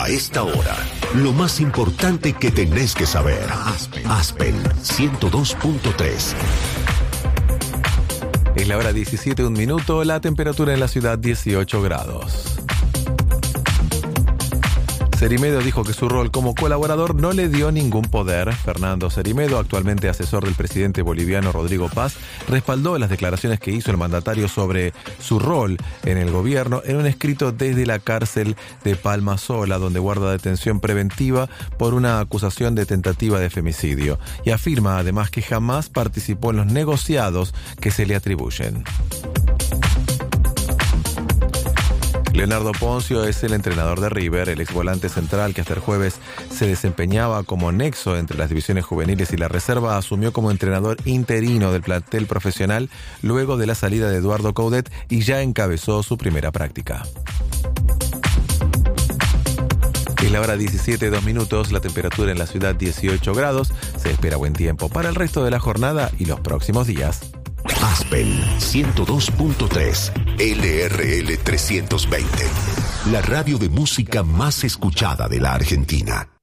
esta hora, lo más importante que tenés que saber. Aspen 102.3. Es la hora 17, 1 minuto, la temperatura en la ciudad 18 grados. Cerimedo dijo que su rol como colaborador no le dio ningún poder. Fernando Cerimedo, actualmente asesor del presidente boliviano Rodrigo Paz, respaldó las declaraciones que hizo el mandatario sobre su rol en el gobierno en un escrito desde la cárcel de Palma Sola, donde guarda detención preventiva por una acusación de tentativa de femicidio. Y afirma además que jamás participó en los negociados que se le atribuyen. Leonardo Ponzio es el entrenador de River, el exvolante central que hasta el jueves se desempeñaba como nexo entre las divisiones juveniles y la reserva, asumió como entrenador interino del plantel profesional luego de la salida de Eduardo Coudet y ya encabezó su primera práctica. Es la hora 17, 2 minutos, la temperatura en la ciudad 18 grados, se espera buen tiempo para el resto de la jornada y los próximos días. Aspen 102.3 LRL 320, la radio de música más escuchada de la Argentina.